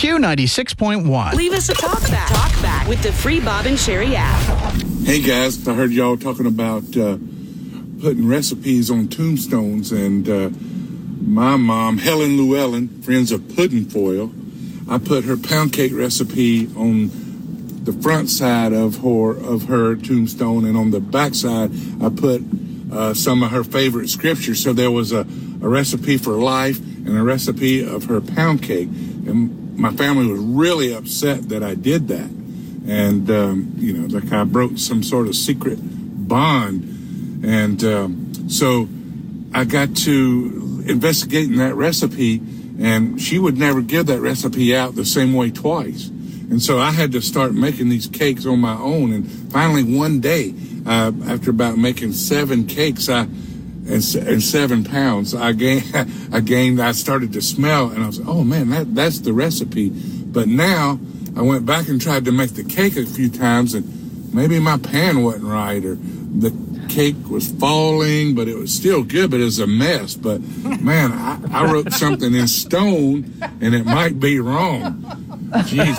Q96.1. Leave us a talk back with the free Bob and Sherry app. Hey guys, I heard y'all talking about putting recipes on tombstones, and my mom, Helen Llewellyn, friends of Puddin' Foil, I put her pound cake recipe on the front side of her tombstone, and on the back side I put some of her favorite scriptures. So there was a recipe for life and a recipe of her pound cake, and my family was really upset that I did that, and like I broke some sort of secret bond, and so I got to investigating that recipe, and she would never give that recipe out the same way twice. And so I had to start making these cakes on my own. And finally one day, after about making 7 cakes and 7 pounds, I started to smell, and I was, oh man, that's the recipe. But now I went back and tried to make the cake a few times, and maybe my pan wasn't right, or the cake was falling, but it was still good, but it was a mess. But man, I wrote something in stone, and it might be wrong. Geez,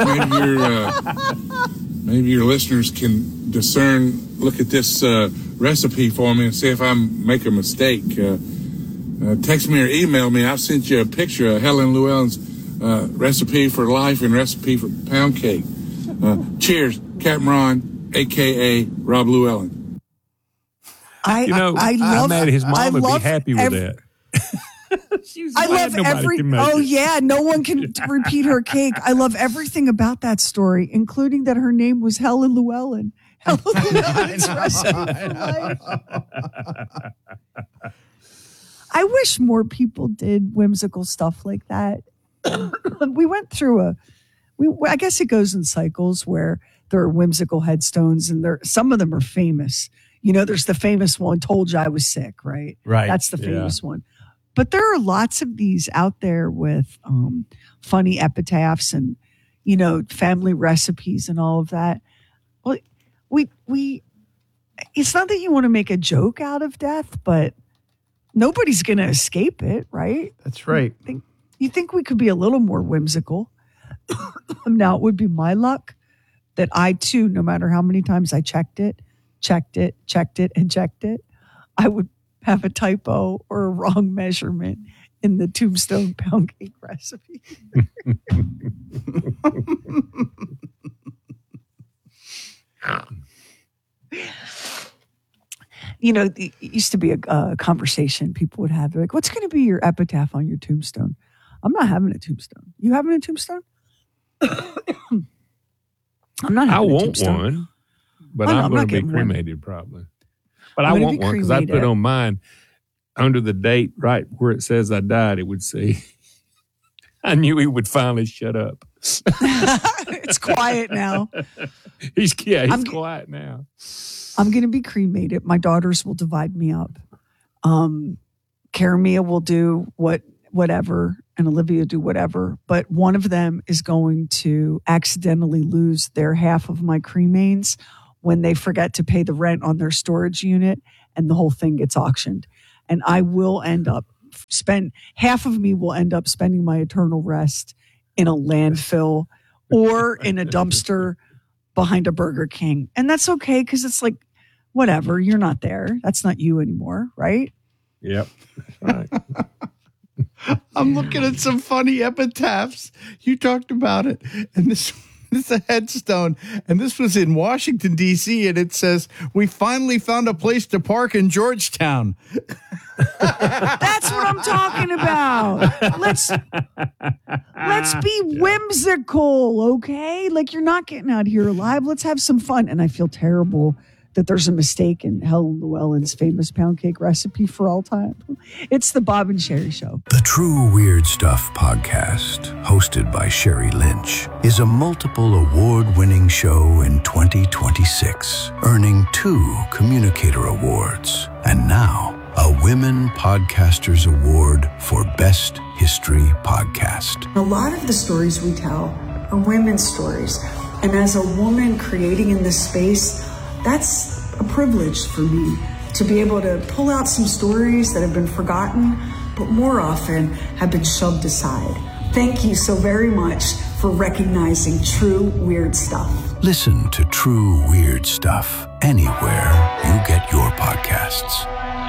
maybe your listeners can discern. Look at this recipe for me and see if I make a mistake. Text me or email me. I sent you a picture of Helen Llewellyn's recipe for life and recipe for pound cake. Cheers, Captain Ron, a.k.a. Rob Llewellyn. I mad his mom would be happy with that. I love no one can repeat her cake. I love everything about that story, including that her name was Helen Llewellyn. Helen Llewellyn's recipe for life. I wish more people did whimsical stuff like that. We went through I guess it goes in cycles where there are whimsical headstones, and some of them are famous. There's the famous one, "Told You I Was Sick," right? Right. That's the famous one. But there are lots of these out there with funny epitaphs and, family recipes and all of that. Well, it's not that you want to make a joke out of death, but nobody's going to escape it, right? That's right. You think we could be a little more whimsical? Now, it would be my luck that I, too, no matter how many times I checked it, I would have a typo or a wrong measurement in the tombstone pound cake recipe. It used to be a conversation people would have. They're like, what's going to be your epitaph on your tombstone? I'm not having a tombstone. You having a tombstone? I'm not having a tombstone. I want one, but I'm going to be cremated probably. But I want one because I put on mine under the date right where it says I died. It would say, I knew he would finally shut up. It's quiet now. He's quiet now. I'm going to be cremated. My daughters will divide me up. Karamia will do whatever, and Olivia will do whatever. But one of them is going to accidentally lose their half of my cremains when they forget to pay the rent on their storage unit, and the whole thing gets auctioned. And I will half of me will end up spending my eternal rest in a landfill or in a dumpster behind a Burger King. And that's okay, because it's like, whatever, you're not there. That's not you anymore, right? Yep. Right. I'm looking at some funny epitaphs. You talked about it. And this is a headstone, and this was in Washington, D.C., and it says, "We finally found a place to park in Georgetown." That's what I'm talking about. Let's be whimsical, okay? Like, you're not getting out here alive. Let's have some fun. And I feel terrible that there's a mistake in Helen Llewellyn's famous pound cake recipe for all time. It's the Bob and Sherry Show. The True Weird Stuff podcast, hosted by Sherry Lynch, is a multiple award-winning show in 2026, earning 2 Communicator Awards, and now a Women Podcasters Award for Best History Podcast. A lot of the stories we tell are women's stories. And as a woman creating in this space, that's a privilege for me to be able to pull out some stories that have been forgotten, but more often have been shoved aside. Thank you so very much for recognizing true weird stuff. Listen to True Weird Stuff anywhere you get your podcasts.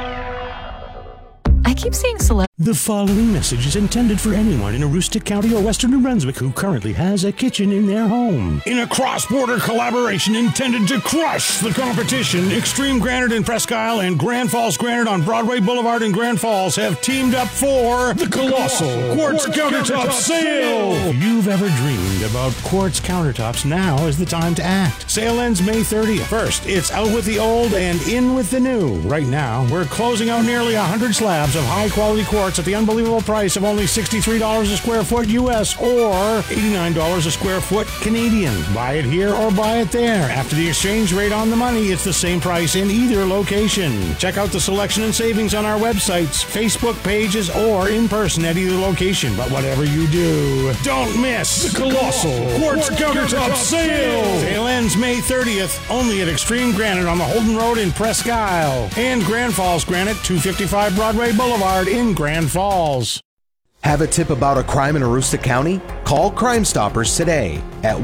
I keep seeing The following message is intended for anyone in Aroostook County or Western New Brunswick who currently has a kitchen in their home. In a cross-border collaboration intended to crush the competition, Extreme Granite in Presque Isle and Grand Falls Granite on Broadway Boulevard in Grand Falls have teamed up for the Colossal Quartz Countertop Sale. If you've ever dreamed about quartz countertops, now is the time to act. Sale ends May 30th. First, it's out with the old and in with the new. Right now, we're closing out nearly 100 slabs of high-quality quartz at the unbelievable price of only $63 a square foot U.S. or $89 a square foot Canadian. Buy it here or buy it there. After the exchange rate on the money, it's the same price in either location. Check out the selection and savings on our websites, Facebook pages, or in person at either location. But whatever you do, don't miss the Colossal Quartz Countertop Sale! Sale ends May 30th, only at Extreme Granite on the Holden Road in Presque Isle and Grand Falls Granite, 255 Broadway Boulevard in Grand Falls. Have a tip about a crime in Aroostook County? Call Crime Stoppers today at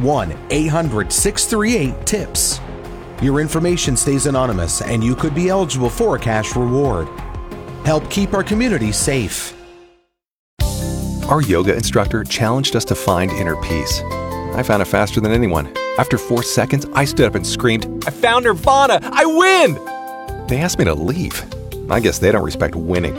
1-800-638-TIPS. Your information stays anonymous and you could be eligible for a cash reward. Help keep our community safe. Our yoga instructor challenged us to find inner peace. I found it faster than anyone. After 4 seconds, I stood up and screamed, "I found Nirvana! I win!" They asked me to leave. I guess they don't respect winning.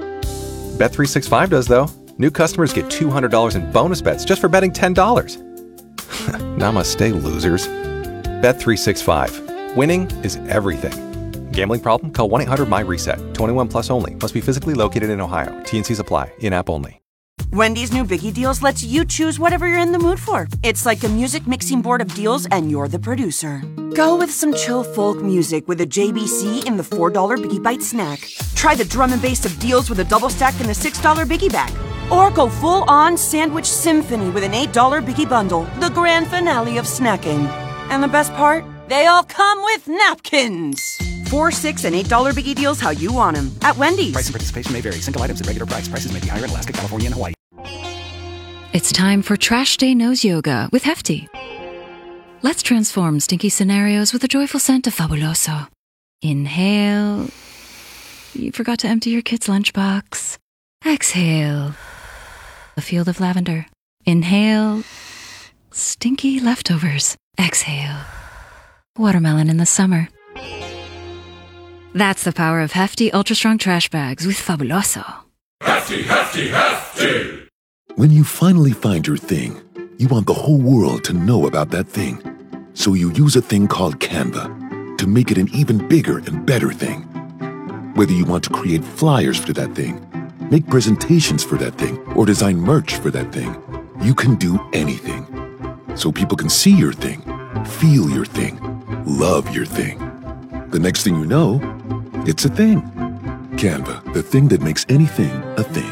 Bet365 does, though. New customers get $200 in bonus bets just for betting $10. Namaste, losers. Bet365. Winning is everything. Gambling problem? Call 1-800-MY-RESET. 21 plus only. Must be physically located in Ohio. T&Cs apply. In-app only. Wendy's new Biggie Deals lets you choose whatever you're in the mood for. It's like a music mixing board of deals and you're the producer. Go with some chill folk music with a JBC in the $4 Biggie Bite snack. Try the drum and bass of deals with a double stack in the $6 Biggie bag. Or go full-on sandwich symphony with an $8 Biggie bundle, the grand finale of snacking. And the best part? They all come with napkins. $4, $6, and $8 Biggie Deals how you want them at Wendy's. Price and participation may vary. Single items at regular price. Prices may be higher in Alaska, California, and Hawaii. It's time for Trash Day Nose Yoga with Hefty. Let's transform stinky scenarios with the joyful scent of Fabuloso. Inhale. You forgot to empty your kid's lunchbox. Exhale. A field of lavender. Inhale. Stinky leftovers. Exhale. Watermelon in the summer. That's the power of Hefty Ultra Strong Trash Bags with Fabuloso. Hefty, Hefty, Hefty! When you finally find your thing, you want the whole world to know about that thing. So you use a thing called Canva to make it an even bigger and better thing. Whether you want to create flyers for that thing, make presentations for that thing, or design merch for that thing, you can do anything. So people can see your thing, feel your thing, love your thing. The next thing you know, it's a thing. Canva, the thing that makes anything a thing.